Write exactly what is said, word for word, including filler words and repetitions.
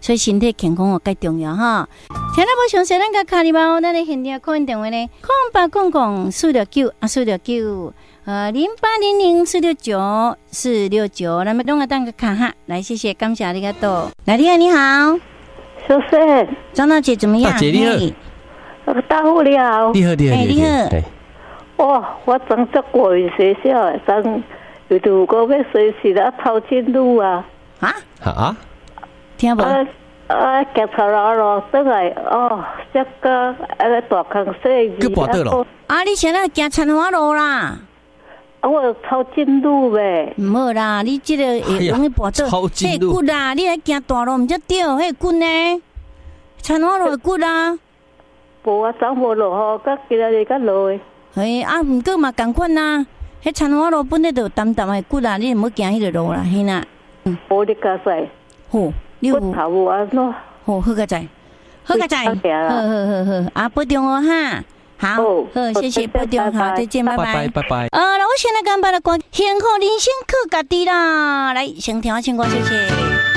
所以身体健康哦，介重要哈。听到无详细，咱甲卡里猫，咱来现场扣印电话呢，空八空空四六九啊，四六九，呃，零八零零四六九四六九，咱们弄个当个卡哈，来，谢谢，感谢你个多。来，你好，你好， 小生， 张大姐怎么样？ 大姐你好， 大夫你好， 你好，你好， 你好。 哦，我正在国语学校，正有读过要学习的头前路啊。 啊啊？ 听无？ 啊啊，检查了咯，等来哦，这个那个大坑水。 去跋倒咯？ 啊，你现在行田花路啦？ 啊，我头前路呗。 唔好啦，你这个会容易跋倒。 头前路。 迄骨啦，你来行大路唔则对，迄骨呢？田花路骨啦。 无啊，走无落吼，甲今日甲落。 嘿，啊，毋过嘛共款啦。迄田花路本来就淡淡的骨啦，你唔好行迄个路啦，嘿啦。 嗯。无你加塞。 好。你有头无安怎？ 好，好个在，好个在，好好好好，啊，保重哦哈，好，好，谢谢保重，好，再见，拜拜， 拜拜。 呃，那我现在干巴的歌，幸福人生靠家己啦，来，先听我唱歌，谢谢。